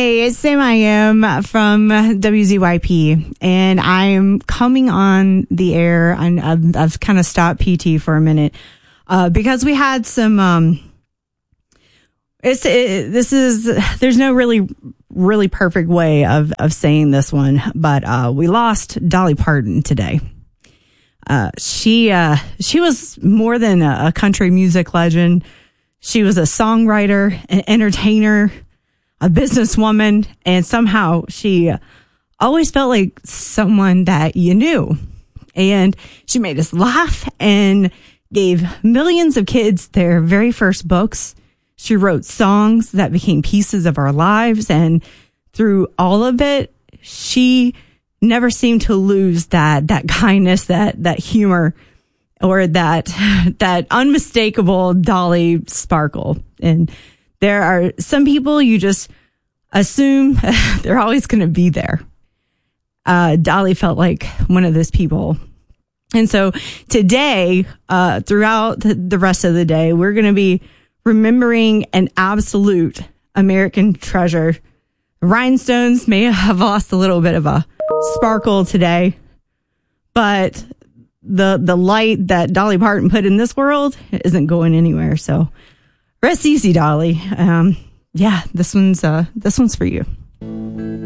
Hey, it's Sam I Am from WZYP, and I'm coming on the air. I've kind of stopped PT for a minute because we had some. There's no really perfect way of saying this one, but we lost Dolly Parton today. She was more than a country music legend. She was a songwriter, an entertainer, a businesswoman, and somehow she always felt like someone that you knew. And she made us laugh and gave millions of kids their very first books. She wrote songs that became pieces of our lives. And through all of it, she never seemed to lose that kindness, that humor, or that unmistakable Dolly sparkle. And there are some people you just assume they're always going to be there. Dolly felt like one of those people. And so today, throughout the rest of the day, we're going to be remembering an absolute American treasure. Rhinestones may have lost a little bit of a sparkle today, but the light that Dolly Parton put in this world isn't going anywhere. So rest easy, Dolly. Yeah, this one's for you.